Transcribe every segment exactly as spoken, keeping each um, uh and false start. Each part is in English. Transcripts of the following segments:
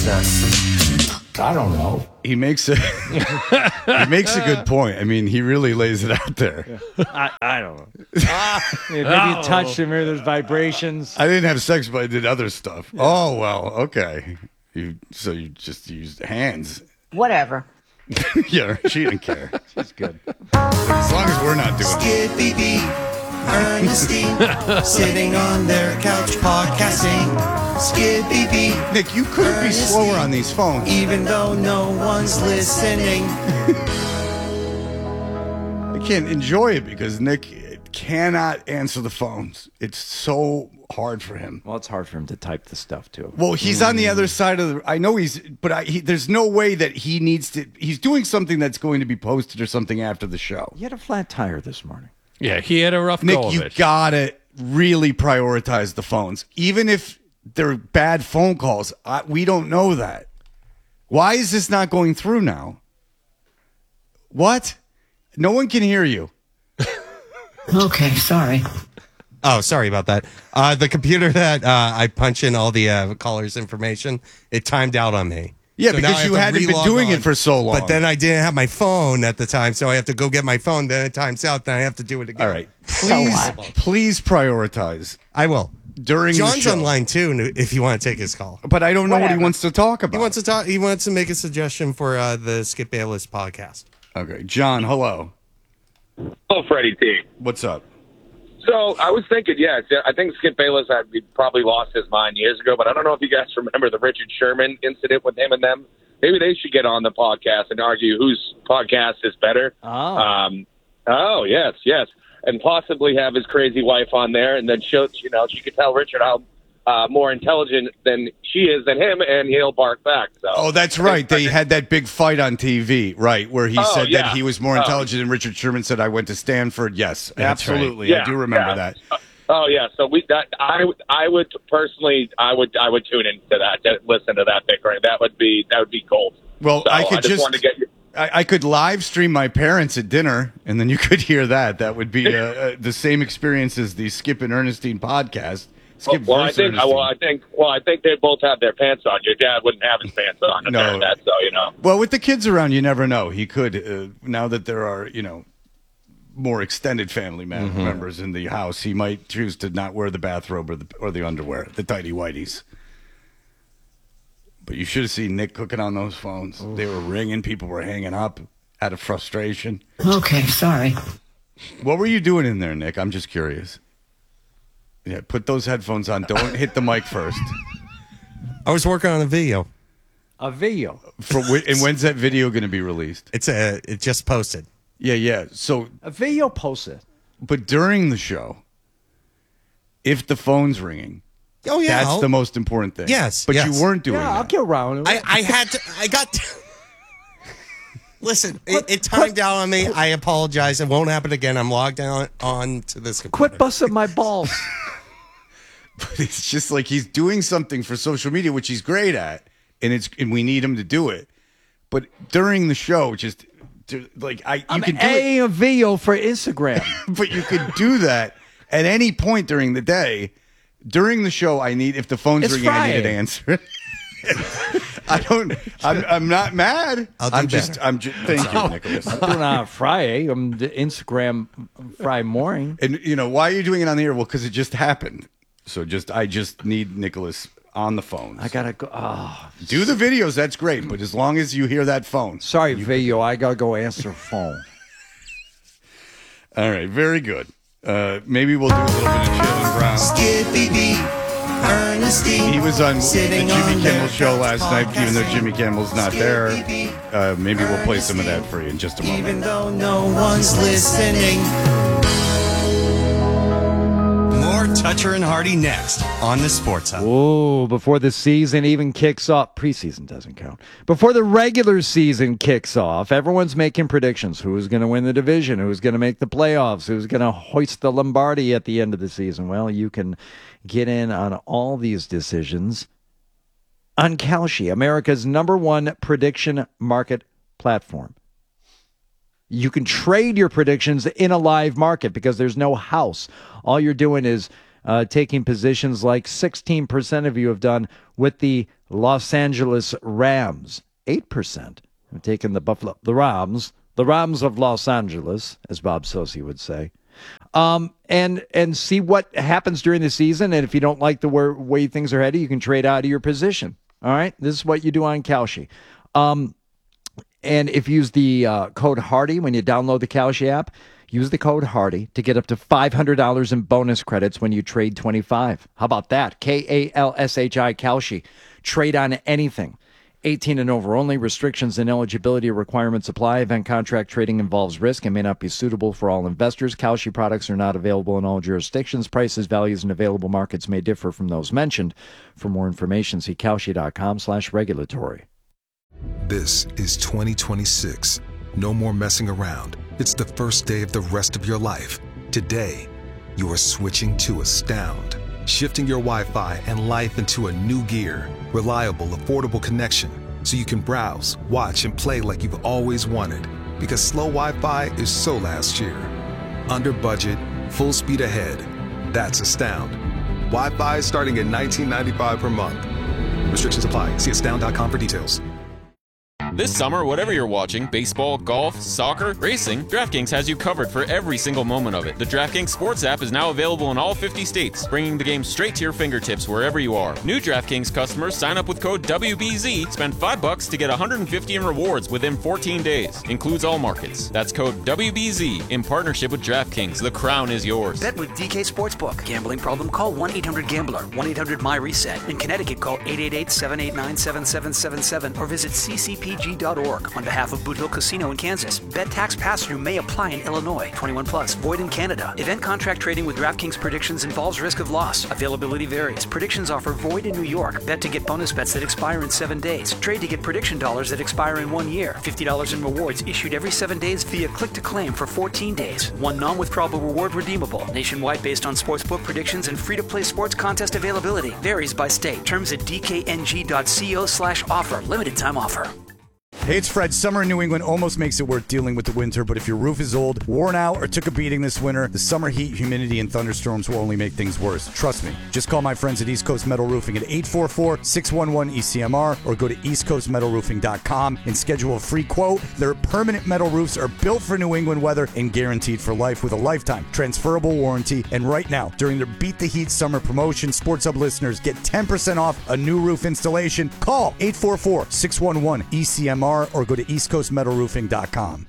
success? I don't know. He makes a he makes a good point. I mean, he really lays it out there. I, I don't know. Maybe you touched him, maybe there's vibrations. I didn't have sex, but I did other stuff. Yeah. Oh well, okay. You so you just used hands. Whatever. Yeah, she didn't care. She's good. As long as we're not doing it. Skippy B, Ernestine, sitting on their couch podcasting. Skippy B. Nick, you couldn't be slower on these phones. Even though no one's listening. I can't enjoy it because Nick cannot answer the phones. It's so hard for him. Well, it's hard for him to type the stuff, too. Well, he's on the other side of the... I know he's... But I, he, there's no way that he needs to... He's doing something that's going to be posted or something after the show. He had a flat tire this morning. Yeah, he had a rough Nick, go of you it. gotta really prioritize the phones. Even if they're bad phone calls, I, we don't know that. Why is this not going through now? What? No one can hear you. Okay, sorry. Oh, sorry about that. Uh, the computer that uh, I punch in all the uh, callers' information, it timed out on me. Yeah, So now I because have you to hadn't been relog doing on. it for so long. But then I didn't have my phone at the time, so I have to go get my phone. Then it times out. Then I have to do it again. All right. Please, please prioritize I will. during the John's show. online too, if you want to take his call. But I don't know what he wants to talk about. He wants to talk. He wants to make a suggestion for uh, the Skip Bayless podcast. Okay, John, hello. Hello, Freddie T. What's up? So I was thinking, yeah, I think Skip Bayless had probably lost his mind years ago, but I don't know if you guys remember the Richard Sherman incident with him and them. Maybe they should get on the podcast and argue whose podcast is better. Oh. Um, oh, yes, yes. And possibly have his crazy wife on there, and then she'll, you know, she could tell Richard how uh, more intelligent than she is than him, and he'll bark back. So. Oh, that's right. They had that big fight on T V, right, where he Oh, said yeah. that he was more Oh. intelligent, and Richard Sherman said, I went to Stanford. Yes, That's right. absolutely. Yeah, I do remember yeah. that. Oh yeah, so we that I would I would personally I would I would tune into that to listen to that bickering. That would be that would be gold. Well, So I could I just just, wanted to get you- I, I could live stream my parents at dinner, and then you could hear that. That would be uh, uh, the same experience as the Skip and Ernestine podcast. Skip Well, I versus think Ernestine. well I think well I think they both have their pants on. Your dad wouldn't have his pants on. if No. they're that, so you know. Well, with the kids around, you never know. He could, uh, now that there are, you know, more extended family mem- Mm-hmm. members in the house, he might choose to not wear the bathrobe or the or the underwear, the tighty whities. But you should have seen Nick cooking on those phones. They were ringing. People were hanging up out of frustration. Okay, sorry. What were you doing in there, Nick? I'm just curious. Yeah, put those headphones on. Don't hit the mic first. I was working on a video. A video. For wh- and when's that video going to be released? It's a. It just posted. Yeah, yeah. So, A video posted. but during the show, if the phone's ringing, Oh yeah, that's I'll- the most important thing. Yes, but yes. you weren't doing Yeah, I'll that. get around to I, it. I had to. I got. To, listen, it, it timed out on me. I apologize. It won't happen again. I'm logged on on to this computer. Quit busting my balls. But it's just like he's doing something for social media, which he's great at, and it's and we need him to do it. But during the show, just to, like I, you I'm can do adding a video for Instagram. it, but you could do that at any point during the day. During the show, I need if the phone's It's ringing, I need it Friday. answered. I don't. I'm. I'm not mad. I'll do I'm just. better. I'm just. Thank you, Nicholas. I'm doing it on Friday. I'm the Instagram Friday morning. And you know why are you doing it on the air? Well, because it just happened. So just I just need Nicholas on the phone. I gotta go. Oh, Do the videos. That's great. But as long as you hear that phone. sorry, video. I gotta go answer phone. All right. Very good. Uh, maybe we'll do a little bit of Jalen Brown. Skippy B, Ernestine. He was on the sitting Jimmy on Kimmel their show couch last night, even though podcasting. Jimmy Kimmel's not there. Skippy B, Uh, maybe we'll play some of that for you in just a even moment. though no one's listening. More Toucher and Hardy next on the Sports Hub. Oh, before the season even kicks off, preseason doesn't count. Before the regular season kicks off, everyone's making predictions. Who's going to win the division? Who's going to make the playoffs? Who's going to hoist the Lombardi at the end of the season? Well, you can get in on all these decisions on Kalshi, America's number one prediction market platform. You can trade your predictions in a live market because there's no house. All you're doing is uh, taking positions like sixteen percent of you have done with the Los Angeles Rams, eight percent. I'm taking the Buffalo, the Rams, the Rams of Los Angeles, as Bob Sosi would say. Um, and and see what happens during the season. And if you don't like the way, way things are headed, you can trade out of your position. All right? This is what you do on Kalshi. Um, and if you use the uh, code HARDY when you download the Kalshi app, use the code HARDY to get up to five hundred dollars in bonus credits when you trade twenty-five. How about that? K A L S H I, Kalshi. Trade on anything. eighteen and over only. Restrictions and eligibility requirements apply. Event contract trading involves risk and may not be suitable for all investors. Kalshi products are not available in all jurisdictions. Prices, values, and available markets may differ from those mentioned. For more information, see kalshi.com slash regulatory. This is twenty twenty-six. No more messing around. It's the first day of the rest of your life. Today, you are switching to Astound. Shifting your Wi-Fi and life into a new gear. Reliable, affordable connection so you can browse, watch, and play like you've always wanted. Because slow Wi-Fi is so last year. Under budget, full speed ahead. That's Astound. Wi-Fi starting at nineteen ninety-five per month. Restrictions apply. See astound dot com for details. This summer, whatever you're watching, baseball, golf, soccer, racing, DraftKings has you covered for every single moment of it. The DraftKings Sports app is now available in all fifty states, bringing the game straight to your fingertips wherever you are. New DraftKings customers sign up with code W B Z, spend five bucks to get one hundred fifty in rewards within fourteen days. Includes all markets. That's code W B Z in partnership with DraftKings. The crown is yours. Bet with D K Sportsbook. Gambling problem? Call one eight hundred gambler. one eight hundred my reset. In Connecticut, call eight eight eight, seven eight nine, seven seven seven seven or visit c c p g dot org. On behalf of Boot Hill Casino in Kansas, bet tax pass-through may apply in Illinois. twenty-one plus, void in Canada. Event contract trading with DraftKings predictions involves risk of loss. Availability varies. Predictions offer void in New York. Bet to get bonus bets that expire in seven days. Trade to get prediction dollars that expire in one year. fifty dollars in rewards issued every seven days via click-to-claim for fourteen days. One non-withdrawable reward redeemable. Nationwide based on sportsbook predictions and free-to-play sports contest availability. Varies by state. Terms at d k n g dot co slash offer. Limited time offer. Hey, it's Fred. Summer in New England almost makes it worth dealing with the winter, but if your roof is old, worn out, or took a beating this winter, the summer heat, humidity, and thunderstorms will only make things worse. Trust me. Just call my friends at East Coast Metal Roofing at eight four four, six one one, E C M R or go to east coast metal roofing dot com and schedule a free quote. Their permanent metal roofs are built for New England weather and guaranteed for life with a lifetime transferable warranty. And right now, during their Beat the Heat summer promotion, Sports Hub listeners get ten percent off a new roof installation. Call eight four four, six one one, E C M R or go to east coast metal roofing dot com.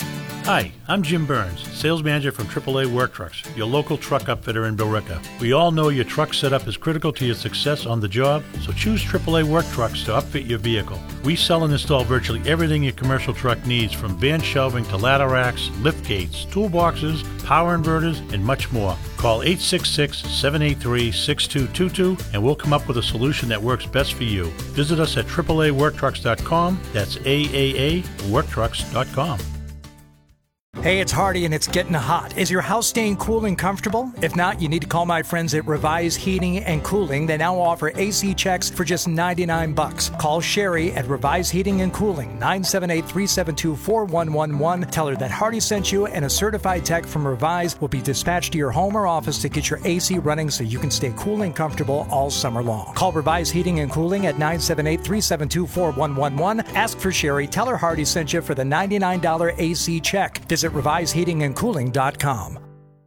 Hi, I'm Jim Burns, sales manager from triple A Work Trucks, your local truck upfitter in Billerica. We all know your truck setup is critical to your success on the job, so choose triple A Work Trucks to upfit your vehicle. We sell and install virtually everything your commercial truck needs, from van shelving to ladder racks, lift gates, toolboxes, power inverters, and much more. Call eight six six, seven eight three, six two two two and we'll come up with a solution that works best for you. Visit us at triple A work trucks dot com. That's A A A work trucks dot com. Hey, it's Hardy and it's getting hot. Is your house staying cool and comfortable? If not, you need to call my friends at Revise Heating and Cooling. They now offer A C checks for just ninety-nine bucks. Call Sherry at Revise Heating and Cooling, nine seven eight, three seven two, four one one one. Tell her that Hardy sent you and a certified tech from Revise will be dispatched to your home or office to get your A C running so you can stay cool and comfortable all summer long. Call Revise Heating and Cooling at nine seven eight, three seven two, four one one one. Ask for Sherry. Tell her Hardy sent you for the ninety-nine dollars A C check. Visit revise heating and cooling dot com.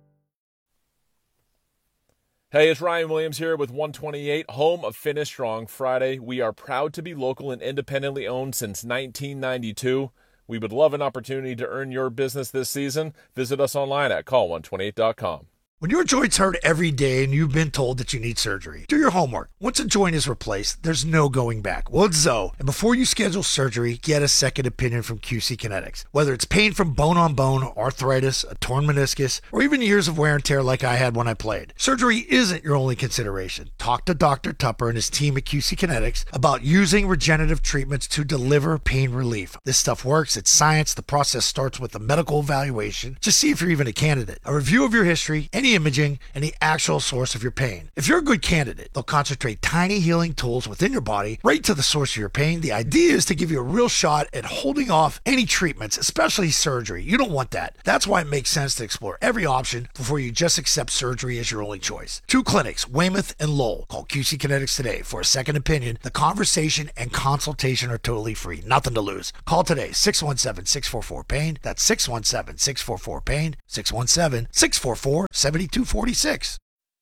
Hey, it's Ryan Williams here with one twenty-eight, home of Finish Strong Friday. We are proud to be local and independently owned since nineteen ninety-two. We would love an opportunity to earn your business this season. Visit us online at call one twenty-eight dot com. When your joints hurt every day and you've been told that you need surgery, do your homework. Once a joint is replaced, there's no going back. Well, it's Zoe. And before you schedule surgery, get a second opinion from Q C Kinetics. Whether it's pain from bone-on-bone, arthritis, a torn meniscus, or even years of wear and tear like I had when I played, surgery isn't your only consideration. Talk to Doctor Tupper and his team at Q C Kinetics about using regenerative treatments to deliver pain relief. This stuff works. It's science. The process starts with a medical evaluation. Just see if you're even a candidate. A review of your history, any the imaging, and the actual source of your pain. If you're a good candidate, they'll concentrate tiny healing tools within your body right to the source of your pain. The idea is to give you a real shot at holding off any treatments, especially surgery. You don't want that. That's why it makes sense to explore every option before you just accept surgery as your only choice. Two clinics, Weymouth and Lowell. Call Q C Kinetics today for a second opinion. The conversation and consultation are totally free. Nothing to lose. Call today, six one seven, six four four, pain. That's six one seven, six four four, pain. six one seven, six four four, seven two four six.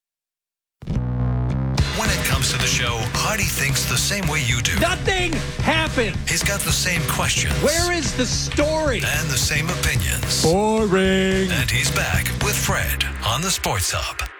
When it comes to the show, Hardy thinks the same way you do. Nothing happened. He's got the same questions. Where is the story? And the same opinions. Boring. And he's back with Fred on the Sports Hub.